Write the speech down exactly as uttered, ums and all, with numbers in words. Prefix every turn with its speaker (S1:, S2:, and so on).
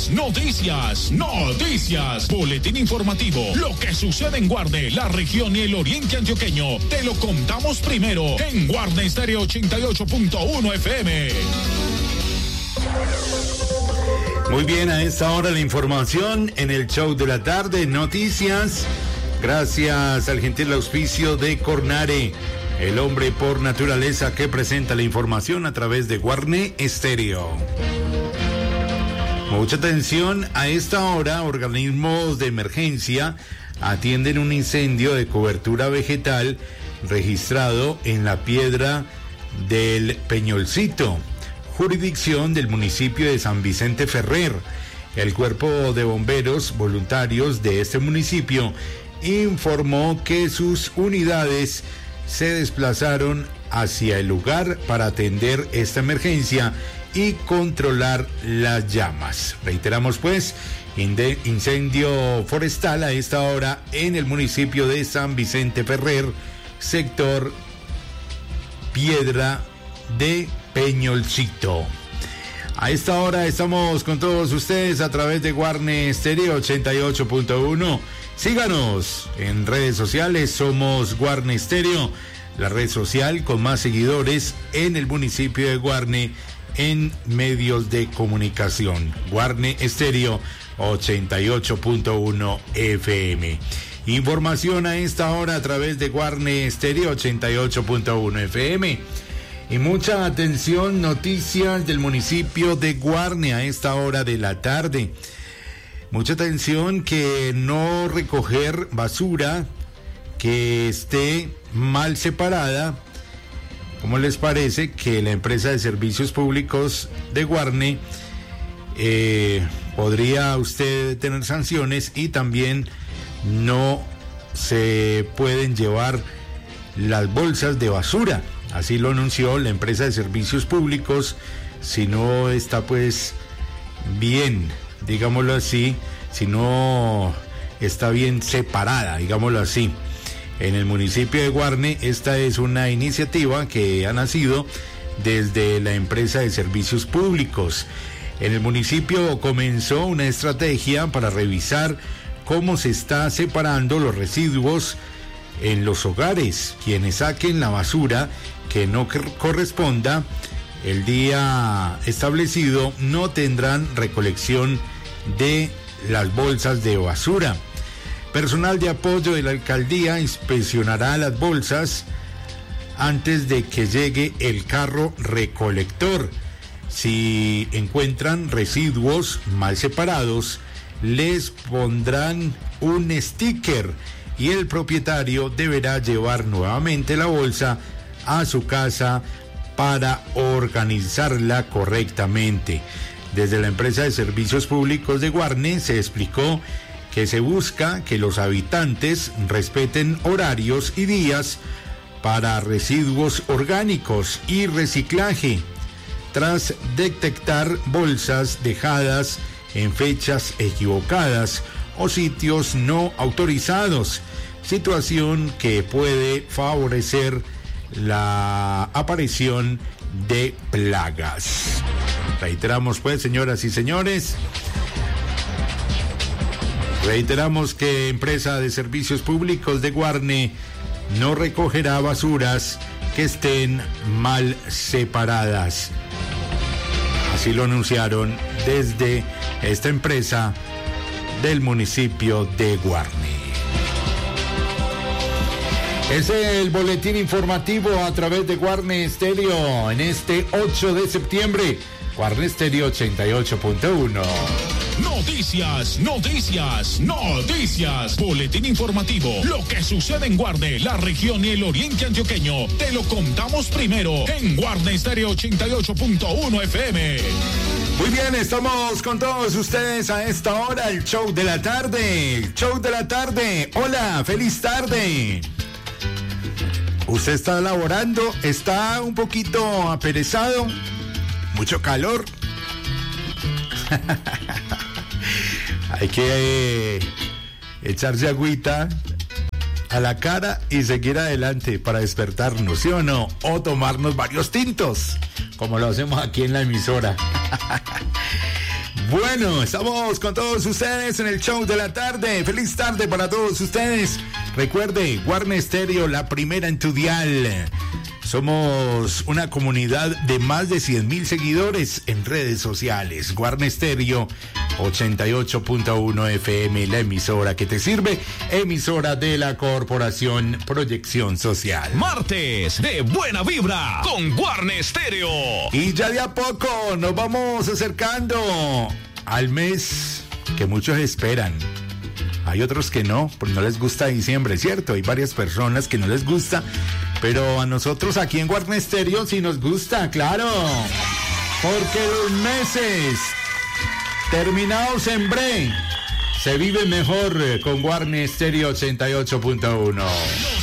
S1: noticias, noticias. Boletín informativo. Lo que sucede en Guarne, la región y el oriente antioqueño. Te lo contamos primero en Guarne Estéreo ochenta y ocho punto uno F M.
S2: Muy bien, a esta hora la información en el show de la tarde, noticias. Gracias al gentil auspicio de Cornare, el hombre por naturaleza que presenta la información a través de Guarne Estéreo. Mucha atención, a esta hora organismos de emergencia atienden un incendio de cobertura vegetal registrado en la Piedra del Peñolcito, jurisdicción del municipio de San Vicente Ferrer. El cuerpo de bomberos voluntarios de este municipio informó que sus unidades se desplazaron hacia el lugar para atender esta emergencia y controlar las llamas. Reiteramos pues, incendio forestal a esta hora en el municipio de San Vicente Ferrer, sector Piedra de Peñolcito. A esta hora estamos con todos ustedes a través de Guarne Estéreo ochenta y ocho punto uno. Síganos en redes sociales, somos Guarne Estéreo, la red social con más seguidores en el municipio de Guarne en medios de comunicación. Guarne Estéreo ochenta y ocho punto uno F M. Información a esta hora a través de Guarne Estéreo ochenta y ocho punto uno F M. Y mucha atención, noticias del municipio de Guarne a esta hora de la tarde. Mucha atención, que no recoger basura que esté mal separada. ¿Cómo les parece que la empresa de servicios públicos de Guarne eh, podría usted tener sanciones y también no se pueden llevar las bolsas de basura? Así lo anunció la empresa de servicios públicos. Si no está pues bien, digámoslo así, si no está bien separada, digámoslo así. En el municipio de Guarne, esta es una iniciativa que ha nacido desde la empresa de servicios públicos. En el municipio comenzó una estrategia para revisar cómo se está separando los residuos en los hogares. Quienes saquen la basura que no corresponda el día establecido no tendrán recolección de las bolsas de basura. Personal de apoyo de la alcaldía inspeccionará las bolsas antes de que llegue el carro recolector. Si encuentran residuos mal separados, les pondrán un sticker y el propietario deberá llevar nuevamente la bolsa a su casa para organizarla correctamente. Desde la empresa de servicios públicos de Guarne se explicó que se busca que los habitantes respeten horarios y días para residuos orgánicos y reciclaje, tras detectar bolsas dejadas en fechas equivocadas o sitios no autorizados, situación que puede favorecer la aparición de plagas. Reiteramos pues, señoras y señores, reiteramos que empresa de servicios públicos de Guarne no recogerá basuras que estén mal separadas. Así lo anunciaron desde esta empresa del municipio de Guarne. Ese es el boletín informativo a través de Guarne Estéreo en este ocho de septiembre. Guarne Estéreo ochenta y ocho punto uno.
S1: Noticias, noticias, noticias. Boletín informativo. Lo que sucede en Guarne, la región y el oriente antioqueño. Te lo contamos primero en Guarne Estéreo ochenta y ocho punto uno F M.
S2: Muy bien, estamos con todos ustedes a esta hora, el show de la tarde. El show de la tarde. Hola, feliz tarde. Usted está laborando, está un poquito aperezado, mucho calor. Hay que eh, echarse agüita a la cara y seguir adelante para despertarnos, ¿sí o no? O tomarnos varios tintos, como lo hacemos aquí en la emisora. Bueno, estamos con todos ustedes en el show de la tarde. Feliz tarde para todos ustedes. Recuerde, Guarne Stereo, la primera en tu dial. Somos una comunidad de más de cien mil seguidores en redes sociales. Guarne Stereo ochenta y ocho punto uno F M, la emisora que te sirve, emisora de la Corporación Proyección Social.
S1: Martes de buena vibra con Guarne Stereo.
S2: Y ya de a poco nos vamos acercando al mes que muchos esperan. Hay otros que no, porque no les gusta diciembre, ¿cierto? Hay varias personas que no les gusta, pero a nosotros aquí en Guarne Stereo sí nos gusta, claro. Porque los meses terminados en bre se vive mejor con Guarne Stereo ochenta y ocho punto uno.